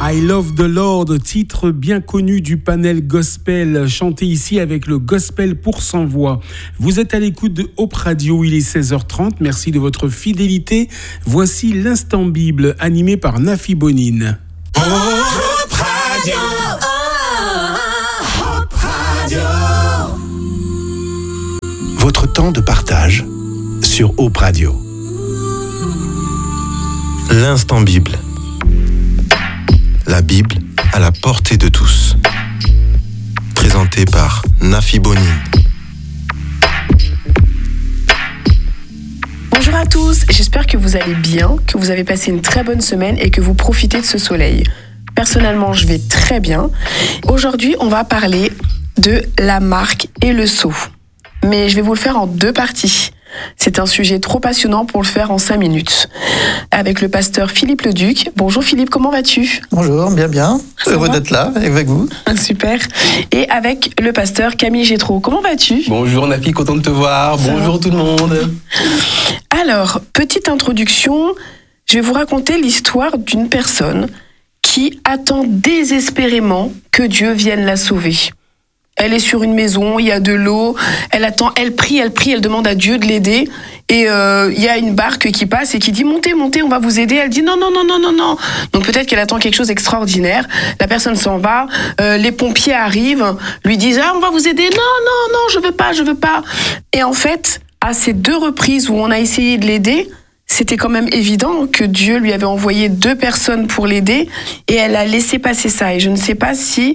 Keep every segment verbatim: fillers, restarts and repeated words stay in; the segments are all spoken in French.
I Love the Lord, titre bien connu du panel gospel, chanté ici avec le Gospel pour cent voix. Vous êtes à l'écoute de Hope Radio, il est seize heures trente, merci de votre fidélité. Voici l'Instant Bible, animé par Nafi Bonine. Hope Radio, Hope Radio. Votre temps de partage sur Hope Radio. L'Instant Bible. La Bible à la portée de tous. Présenté par Nafi Bonine. Bonjour à tous, j'espère que vous allez bien, que vous avez passé une très bonne semaine et que vous profitez de ce soleil. Personnellement, je vais très bien. Aujourd'hui, on va parler de la marque et le sceau. Mais je vais vous le faire en deux parties. C'est un sujet trop passionnant pour le faire en cinq minutes. Avec le pasteur Philippe Leduc. Bonjour Philippe, comment vas-tu ? Bonjour, bien bien. Ça Heureux va d'être là avec vous. Super. Et avec le pasteur Camille Gétraud. Comment vas-tu ? Bonjour Nafi, content de te voir. Ça Bonjour va. tout le monde. Alors, petite introduction. Je vais vous raconter l'histoire d'une personne qui attend désespérément que Dieu vienne la sauver. Elle est sur une maison, il y a de l'eau, elle attend, elle prie, elle prie, elle demande à Dieu de l'aider. Et euh, il y a une barque qui passe et qui dit « Montez, montez, on va vous aider ». Elle dit « Non, non, non, non, non, non ». Donc peut-être qu'elle attend quelque chose d'extraordinaire. La personne s'en va, euh, les pompiers arrivent, lui disent « Ah, on va vous aider ». « Non, non, non, je veux pas, je veux pas ». Et en fait, à ces deux reprises où on a essayé de l'aider, c'était quand même évident que Dieu lui avait envoyé deux personnes pour l'aider et elle a laissé passer ça. Et je ne sais pas si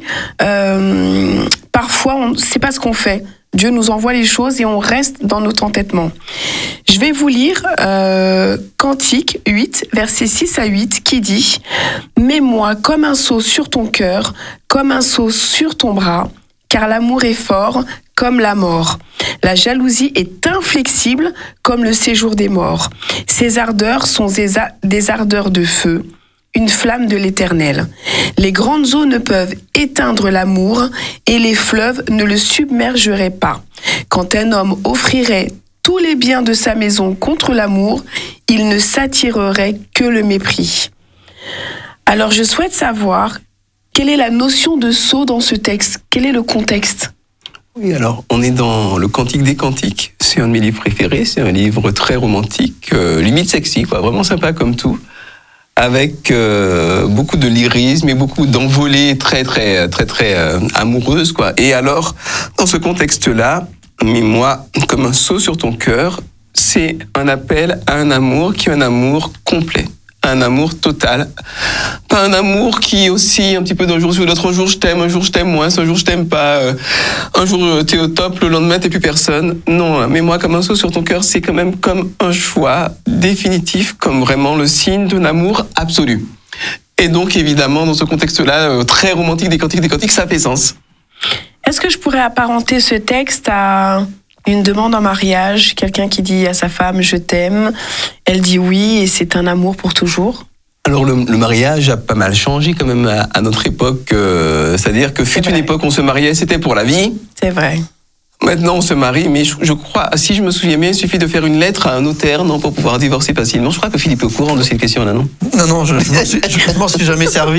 euh, parfois, on, c'est pas ce qu'on fait. Dieu nous envoie les choses et on reste dans notre entêtement. Je vais vous lire euh, Cantique huit, versets six à huit, qui dit « Mets-moi comme un sceau sur ton cœur, comme un sceau sur ton bras, car l'amour est fort comme la mort. La jalousie est inflexible comme le séjour des morts. Ses ardeurs sont des, a- des ardeurs de feu, une flamme de l'Éternel. Les grandes eaux ne peuvent éteindre l'amour et les fleuves ne le submergeraient pas. Quand un homme offrirait tous les biens de sa maison contre l'amour, il ne s'attirerait que le mépris. » Alors je souhaite savoir quelle est la notion de sceau dans ce texte. Quel est le contexte ? Oui, alors on est dans le Cantique des Cantiques. C'est un de mes livres préférés. C'est un livre très romantique, euh, limite sexy, quoi. Vraiment sympa comme tout, avec euh, beaucoup de lyrisme et beaucoup d'envolées très très très très euh, amoureuses, quoi. Et alors, dans ce contexte-là, mets-moi comme un sceau sur ton cœur, c'est un appel à un amour qui est un amour complet. Un amour total. Pas un amour qui aussi un petit peu d'un jour sur l'autre. Un jour je t'aime, un jour je t'aime moins, un jour je t'aime pas. Euh, un jour t'es au top, le lendemain t'es plus personne. Non, mais moi comme un sceau sur ton cœur, c'est quand même comme un choix définitif, comme vraiment le signe d'un amour absolu. Et donc évidemment dans ce contexte-là, euh, très romantique des cantiques, des cantiques, ça fait sens. Est-ce que je pourrais apparenter ce texte à une demande en mariage, quelqu'un qui dit à sa femme « je t'aime », elle dit oui et c'est un amour pour toujours ? Alors le, le mariage a pas mal changé quand même à, à notre époque, euh, c'est-à-dire que fut C'est une vrai. époque où on se mariait, c'était pour la vie. C'est vrai. Maintenant, on se marie, mais je, je crois, si je me souviens bien, il suffit de faire une lettre à un notaire, non, pour pouvoir divorcer facilement. Je crois que Philippe est au courant de cette question-là, non ? Non, non, je, je m'en suis, je m'en suis jamais servi.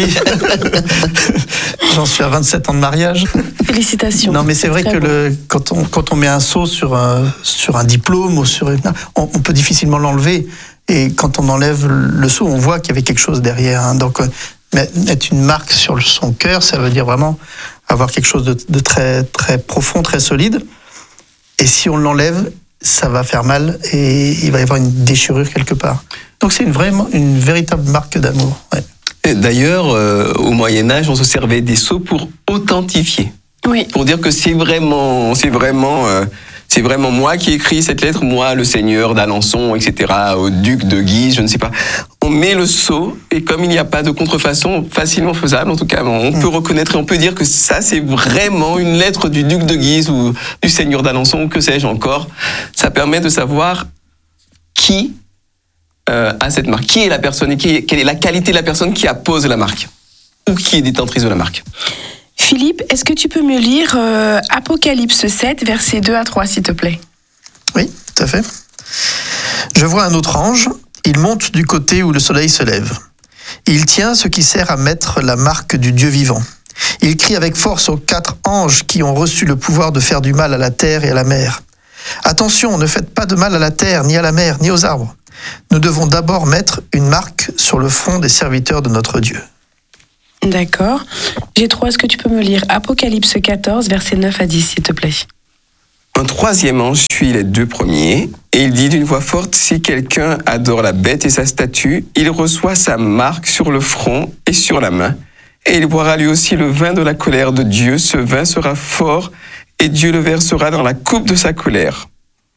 J'en suis à vingt-sept ans de mariage. Félicitations. Non, mais c'est vrai Très que beau. le, quand, on, quand on met un sceau sur un, sur un diplôme ou sur une, on, on peut difficilement l'enlever. Et quand on enlève le sceau, on voit qu'il y avait quelque chose derrière. Hein. Donc, euh, mettre une marque sur son cœur, ça veut dire vraiment avoir quelque chose de, de très, très profond, très solide. Et si on l'enlève, ça va faire mal et il va y avoir une déchirure quelque part. Donc c'est une, vraiment, une véritable marque d'amour. Ouais. Et d'ailleurs, euh, au Moyen-Âge, on se servait des sceaux pour authentifier. Oui. Pour dire que c'est vraiment, c'est vraiment, euh, c'est vraiment moi qui ai écrit cette lettre, moi, le seigneur d'Alençon, et cetera, au duc de Guise, je ne sais pas. On met le sceau, et comme il n'y a pas de contrefaçon facilement faisable, en tout cas, on peut reconnaître et on peut dire que ça, c'est vraiment une lettre du duc de Guise ou du seigneur d'Alençon, ou que sais-je encore. Ça permet de savoir qui euh, a cette marque, qui est la personne et qui est, quelle est la qualité de la personne qui appose la marque, ou qui est détentrice de la marque. Philippe, est-ce que tu peux me lire euh, Apocalypse sept, versets deux à trois, s'il te plaît ? Oui, tout à fait. Je vois un autre ange, il monte du côté où le soleil se lève. Il tient ce qui sert à mettre la marque du Dieu vivant. Il crie avec force aux quatre anges qui ont reçu le pouvoir de faire du mal à la terre et à la mer. Attention, ne faites pas de mal à la terre, ni à la mer, ni aux arbres. Nous devons d'abord mettre une marque sur le front des serviteurs de notre Dieu. D'accord. J'ai trois, est-ce que tu peux me lire Apocalypse quatorze, versets neuf à dix, s'il te plaît? Un troisième ange suit les deux premiers, et il dit d'une voix forte, si quelqu'un adore la bête et sa statue, il reçoit sa marque sur le front et sur la main, et il boira lui aussi le vin de la colère de Dieu. Ce vin sera fort, et Dieu le versera dans la coupe de sa colère.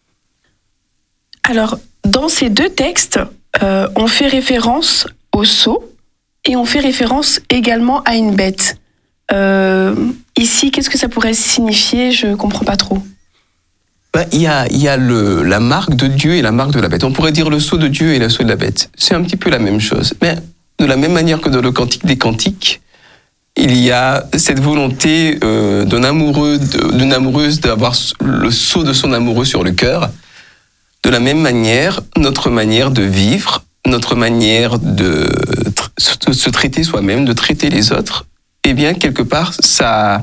Alors, dans ces deux textes, euh, on fait référence au sceau, et on fait référence également à une bête. Euh, ici, qu'est-ce que ça pourrait signifier? Je ne comprends pas trop. Ben, il y a, il y a le, la marque de Dieu et la marque de la bête. On pourrait dire le sceau de Dieu et le sceau de la bête. C'est un petit peu la même chose. Mais de la même manière que dans le Cantique des Cantiques, il y a cette volonté euh, d'un amoureux, de, d'une amoureuse d'avoir le sceau de son amoureux sur le cœur. De la même manière, notre manière de vivre, notre manière de, de se traiter soi-même, de traiter les autres, eh bien, quelque part, ça,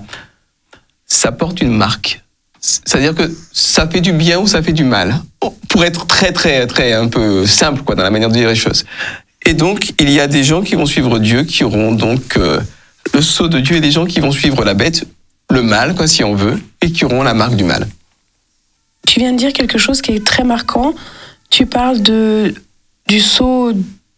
ça porte une marque. C'est-à-dire que ça fait du bien ou ça fait du mal. Pour être très, très, très un peu simple, quoi, dans la manière de dire les choses. Et donc, il y a des gens qui vont suivre Dieu, qui auront donc euh, le sceau de Dieu, et des gens qui vont suivre la bête, le mal, quoi, si on veut, et qui auront la marque du mal. Tu viens de dire quelque chose qui est très marquant. Tu parles de, du sceau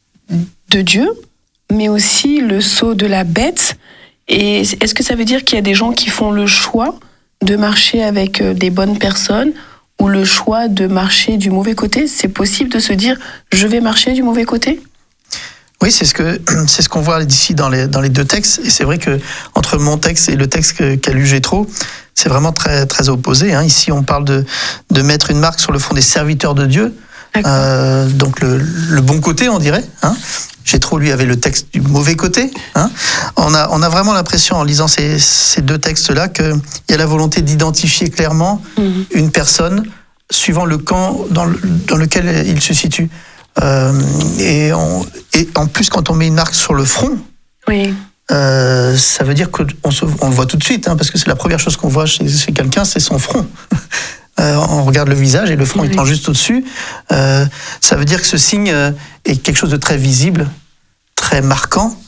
de Dieu, mais aussi le sceau de la bête. Et est-ce que ça veut dire qu'il y a des gens qui font le choix de marcher avec des bonnes personnes ou le choix de marcher du mauvais côté? C'est possible de se dire « je vais marcher du mauvais côté » ? Oui, c'est ce que c'est ce qu'on voit ici dans les dans les deux textes. Et c'est vrai que entre mon texte et le texte que, qu'a lu Jétro, c'est vraiment très très opposé. Hein. Ici, on parle de de mettre une marque sur le front des serviteurs de Dieu. Euh, donc le, le bon côté, on dirait. Hein. Jétro, lui, avait le texte du mauvais côté. Hein. On a on a vraiment l'impression, en lisant ces ces deux textes-là, qu'il y a la volonté d'identifier clairement mmh. une personne suivant le camp dans le, dans lequel il se situe. Euh, et, on, et en plus, quand on met une marque sur le front, oui. euh, ça veut dire qu'on on le voit tout de suite, hein, parce que c'est la première chose qu'on voit chez, chez quelqu'un, c'est son front. euh, on regarde le visage et le front oui. étant juste au-dessus. Euh, ça veut dire que ce signe est quelque chose de très visible, très marquant,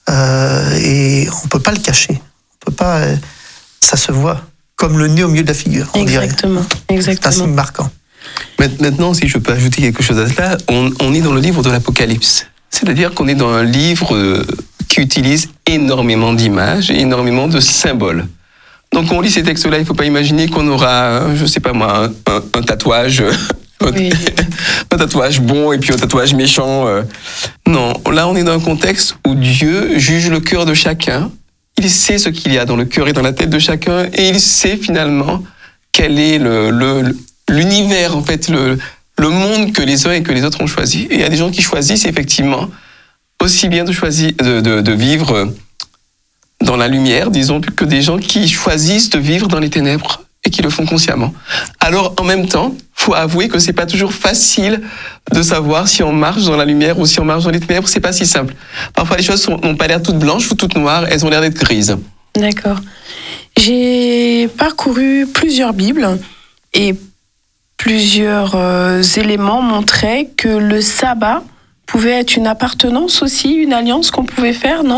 euh, et on ne peut pas le cacher. On peut pas, euh, ça se voit, comme le nez au milieu de la figure, on Exactement. dirait. Exactement. C'est un signe marquant. Maintenant, si je peux ajouter quelque chose à cela, on, on est dans le livre de l'Apocalypse. C'est-à-dire qu'on est dans un livre euh, qui utilise énormément d'images et énormément de symboles. Donc, on lit ces textes-là, il ne faut pas imaginer qu'on aura, je ne sais pas moi, un, un, un tatouage, oui. un tatouage bon et puis un tatouage méchant. Euh. Non, là, on est dans un contexte où Dieu juge le cœur de chacun. Il sait ce qu'il y a dans le cœur et dans la tête de chacun, et il sait finalement quel est le, le l'univers, en fait, le, le monde que les uns et que les autres ont choisi. Et il y a des gens qui choisissent effectivement aussi bien de, choisir, de, de, de vivre dans la lumière, disons, que des gens qui choisissent de vivre dans les ténèbres et qui le font consciemment. Alors, en même temps, il faut avouer que c'est pas toujours facile de savoir si on marche dans la lumière ou si on marche dans les ténèbres. C'est pas si simple. Parfois, les choses n'ont pas l'air toutes blanches ou toutes noires, elles ont l'air d'être grises. D'accord. J'ai parcouru plusieurs Bibles et plusieurs euh, éléments montraient que le sabbat pouvait être une appartenance aussi, une alliance qu'on pouvait faire, non ?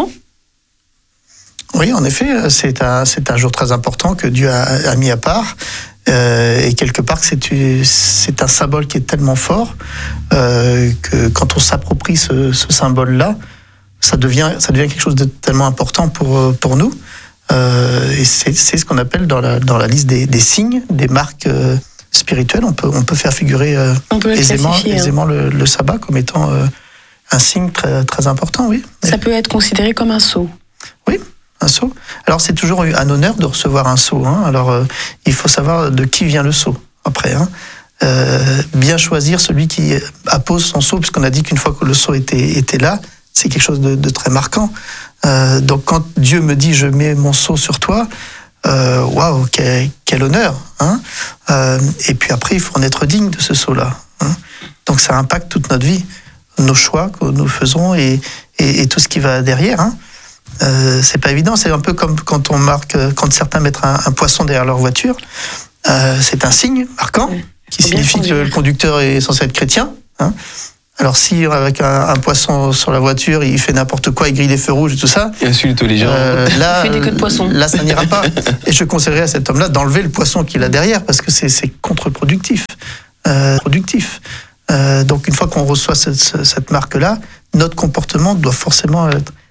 Oui, en effet, c'est un, c'est un jour très important que Dieu a, a mis à part. Euh, et quelque part, c'est, c'est un symbole qui est tellement fort euh, que quand on s'approprie ce, ce symbole-là, ça devient, ça devient quelque chose de tellement important pour, pour nous. Euh, et c'est, c'est ce qu'on appelle dans la, dans la liste des, des signes, des marques euh, spirituelles. On peut, on peut faire figurer euh, on peut aisément, aisément hein. le, le sabbat comme étant euh, un signe très, très important, oui. Ça et, peut être considéré comme un sceau. Oui, un sceau. Alors c'est toujours un honneur de recevoir un sceau. Hein. Alors euh, il faut savoir de qui vient le sceau après. Hein. Euh, bien choisir celui qui appose son sceau, puisqu'on a dit qu'une fois que le sceau était, était là, c'est quelque chose de, de très marquant. Euh, donc quand Dieu me dit je mets mon sceau sur toi, waouh, wow, quel, quel honneur, hein. Euh, et puis après il faut en être digne de ce sceau-là. Hein. Donc ça impacte toute notre vie, nos choix que nous faisons et, et, et tout ce qui va derrière. Hein. Euh, c'est pas évident. C'est un peu comme quand on marque, quand certains mettent un, un poisson derrière leur voiture. Euh, c'est un signe marquant Ouais. qui Faut bien signifie que conduire. le conducteur est censé être chrétien. Hein. Alors si avec un, un poisson sur la voiture, il fait n'importe quoi, il grille les feux rouges et tout ça, Il insulte les gens. euh, là, Il fait des queues de poisson. là ça n'ira pas. Et je conseillerais à cet homme-là d'enlever le poisson qu'il a derrière parce que c'est, c'est contre-productif. Euh, productif. Euh, donc une fois qu'on reçoit cette, cette marque-là, notre comportement doit forcément être